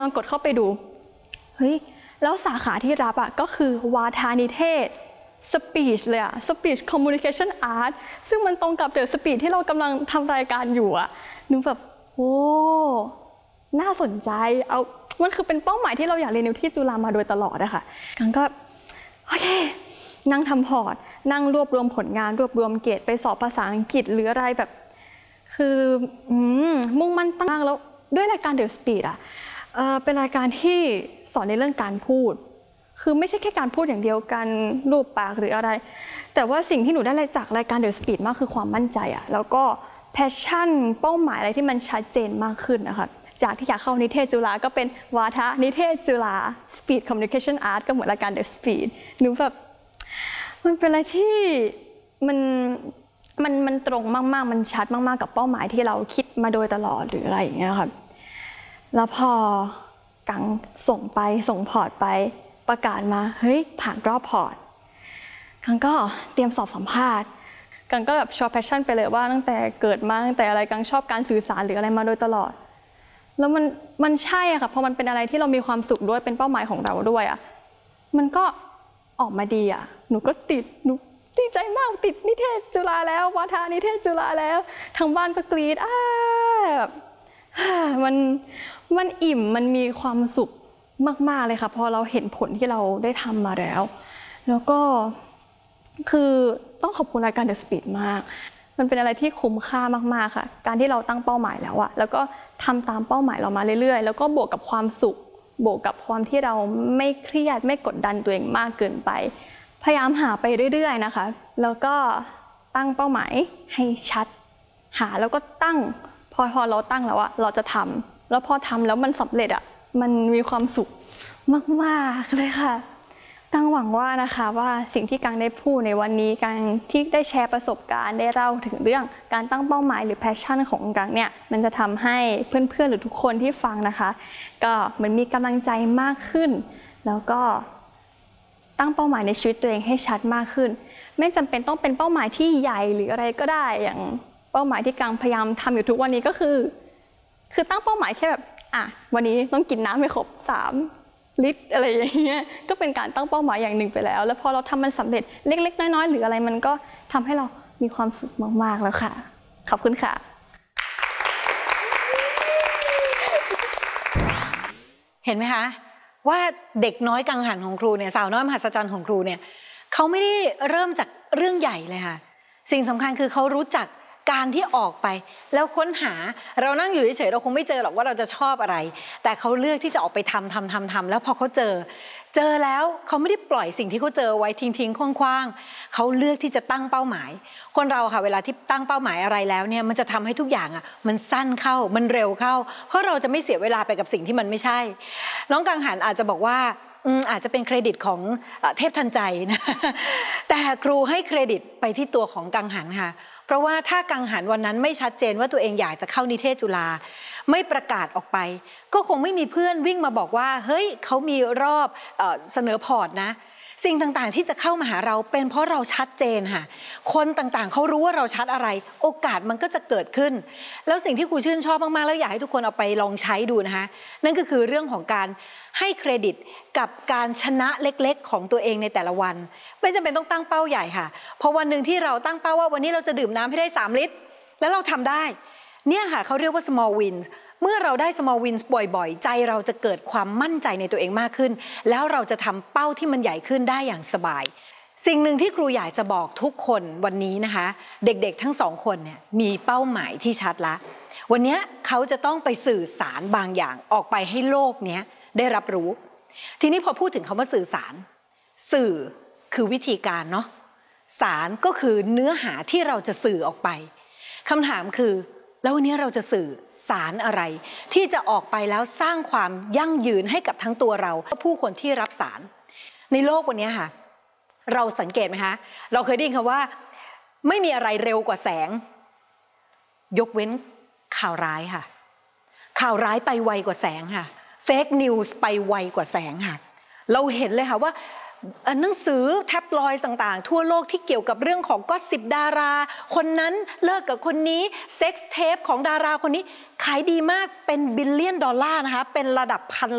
ลองกดเข้าไปดูเฮ้ยแล้วสาขาที่รับอ่ะก็คือวาทานิเทศ speech เลยอะ speech communication art ซึ่งมันตรงกับ The Speech ที่เรากำลังทำรายการอยู่อะนึกแบบโอ้น่าสนใจมันคือเป็นเป้าหมายที่เราอยากเรียนอยู่ที่จุฬามาโดยตลอดอะค่ะกันก็โอเคนั่งทำพอร์ตนั่งรวบรวมผลงานรวบรวมเกรดไปสอบภาษาอังกฤษหรืออะไรแบบคือมุ่งมั่นตั้งมากแล้วด้วยรายการ The Speech อะเป็นรายการที่สอนในเรื่องการพูดคือไม่ใช่แค่การพูดอย่างเดียวกันรูปปากหรืออะไรแต่ว่าสิ่งที่หนูได้จากรายการ The Speech มากคือความมั่นใจอะแล้วก็แพชชั่นเป้าหมายอะไรที่มันชัดเจนมากขึ้นนะคะจากที่อยากเข้านิเทศจุฬาก็เป็นวาทะนิเทศจุฬา Speech Communication Art ก็เหมือนรายการ The Speech หนูแบบมันเป็นอะไรที่มันตรงมากๆมันชัดมากๆกับเป้าหมายที่เราคิดมาโดยตลอดหรืออะไรอย่างเงี้ยค่ะแล้วพอกังส่งพอร์ตไปประกาศมาเฮ้ยผ่านรอบพอร์ตกังก็เตรียมสอบสัมภาษณ์กังก็แบบชอบแพชชั่นไปเลยว่าตั้งแต่เกิดมาตั้งแต่อะไรกังชอบการสื่อสารหรืออะไรมาโดยตลอดแล้วมันใช่อะค่ะพอมันเป็นอะไรที่เรามีความสุขด้วยเป็นเป้าหมายของเราด้วยอะมันก็ออกมาดีอะหนูก็หนูดีใจมากติดนิเทศจุฬาแล้ววาทานิเทศจุฬาแล้วทางบ้านก็กรี๊ดแบบมันอิ่มมันมีความสุขมากๆเลยค่ะพอเราเห็นผลที่เราได้ทำมาแล้วก็คือต้องขอบคุณรายการ The Speech มากมันเป็นอะไรที่คุ้มค่ามากๆค่ะการที่เราตั้งเป้าหมายแล้วอะแล้วก็ทำตามเป้าหมายเรามาเรื่อยๆแล้วก็บวกกับความสุขบวกกับความที่เราไม่เครียดไม่กดดันตัวเองมากเกินไปพยายามหาไปเรื่อยๆนะคะแล้วก็ตั้งเป้าหมายให้ชัดหาแล้วก็ตั้งพอเราตั้งแล้วอะเราจะทำแล้วพอทำแล้วมันสำเร็จอะมันมีความสุขมากๆเลยค่ะกังหวังว่านะคะว่าสิ่งที่กังได้พูดในวันนี้กังที่ได้แชร์ประสบการณ์ได้เล่าถึงเรื่องการตั้งเป้าหมายหรือแพชชั่นของกังเนี่ยมันจะทำให้เพื่อนๆหรือทุกคนที่ฟังนะคะก็เหมือนมีกำลังใจมากขึ้นแล้วก็ตั้งเป้าหมายในชีวิตตัวเองให้ชัดมากขึ้นไม่จำเป็นต้องเป็นเป้าหมายที่ใหญ่หรืออะไรก็ได้อย่างเป้าหมายที่กังพยายามทำอยู่ทุกวันนี้ก็คือตั้งเป้าหมายแค่แบบวันนี้ต้องกินน้ำให้ครบ3 ลิตรอะไรอย่างเงี้ยก็เป็นการตั้งเป้าหมายอย่างหนึ่งไปแล้วพอเราทำมันสำเร็จเล็กๆน้อยๆหรืออะไรมันก็ทำให้เรามีความสุขมากๆแล้วค่ะขอบคุณค่ะเห็นไหมคะว่าเด็กน้อยกังหันของครูเนี่ยสาวน้อยมหัศจรรย์ของครูเนี่ยเขาไม่ได้เริ่มจากเรื่องใหญ่เลยค่ะสิ่งสำคัญคือเขารู้จักการที่ออกไปแล้วค้นหาเรานั่งอยู่เฉยๆเราคงไม่เจอหรอกว่าเราจะชอบอะไรแต่เขาเลือกที่จะออกไปทำแล้วพอเขาเจอแล้วเขาไม่ได้ปล่อยสิ่งที่เขาเจอไว้ทิ้งๆคว่างๆเขาเลือกที่จะตั้งเป้าหมายคนเราค่ะเวลาที่ตั้งเป้าหมายอะไรแล้วเนี่ยมันจะทำให้ทุกอย่างมันสั้นเข้ามันเร็วเข้าเพราะเราจะไม่เสียเวลาไปกับสิ่งที่มันไม่ใช่น้องกังหันอาจจะบอกว่าอาจจะเป็นเครดิตของเทพทันใจนะแต่ครูให้เครดิตไปที่ตัวของกังหันค่ะเพราะว่าถ้ากังหันวันนั้นไม่ชัดเจนว่าตัวเองอยากจะเข้านิเทศจุฬาไม่ประกาศออกไปก็คงไม่มีเพื่อนวิ่งมาบอกว่าเฮ้ยเขามีรอบเสนอพอร์ตนะสิ่งต่างๆที่จะเข้ามาหาเราเป็นเพราะเราชัดเจนค่ะคนต่างๆเขารู้ว่าเราชัดอะไรโอกาสมันก็จะเกิดขึ้นแล้วสิ่งที่ครูชื่นชอบมากๆแล้วอยากให้ทุกคนเอาไปลองใช้ดูนะคะนั่นก็คือเรื่องของการให้เครดิตกับการชนะเล็กๆของตัวเองในแต่ละวันไม่จำเป็นต้องตั้งเป้าใหญ่ค่ะเพราะวันหนึ่งที่เราตั้งเป้าว่าวันนี้เราจะดื่มน้ำให้ได้3 ลิตรแล้วเราทำได้เนี่ยค่ะเขาเรียกว่า small wins เมื่อเราได้ small wins บ่อยๆใจเราจะเกิดความมั่นใจในตัวเองมากขึ้นแล้วเราจะทำเป้าที่มันใหญ่ขึ้นได้อย่างสบายสิ่งหนึ่งที่ครูอยากจะบอกทุกคนวันนี้นะคะเด็กๆทั้ง2 คนเนี่ยมีเป้าหมายที่ชัดละวันนี้เขาจะต้องไปสื่อสารบางอย่างออกไปให้โลกนี้ได้รับรู้ทีนี้พอพูดถึงคำว่าสื่อสารสื่อคือวิธีการเนาะสารก็คือเนื้อหาที่เราจะสื่อออกไปคำถามคือแล้ววันนี้เราจะสื่อสารอะไรที่จะออกไปแล้วสร้างความยั่งยืนให้กับทั้งตัวเราและผู้คนที่รับสารในโลกวันนี้ค่ะเราสังเกตไหมคะเราเคยได้ยินคำว่าไม่มีอะไรเร็วกว่าแสงยกเว้นข่าวร้ายค่ะข่าวร้ายไปไวกว่าแสงค่ะเฟกนิวส์ไปไวกว่าแสงค่ะเราเห็นเลยค่ะว่าหนังสือแท็บลอยด์ต่างๆทั่วโลกที่เกี่ยวกับเรื่องของก็10 ดาราคนนั้นเลิกกับคนนี้เซ็กส์เทปของดาราคนนี้ขายดีมากเป็นบิลเลียนดอลลาร์นะคะเป็นระดับพัน